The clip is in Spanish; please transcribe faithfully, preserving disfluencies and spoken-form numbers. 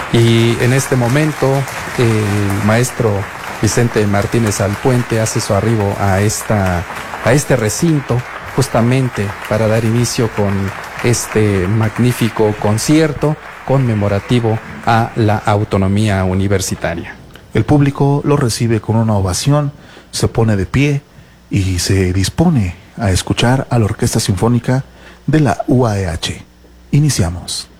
Y en este momento el maestro Vicente Martínez Alpuente hace su arribo a, esta, a este recinto justamente para dar inicio con este magnífico concierto conmemorativo a la autonomía universitaria. El público lo recibe con una ovación, se pone de pie y se dispone a escuchar a la Orquesta Sinfónica de la U A E H. Iniciamos.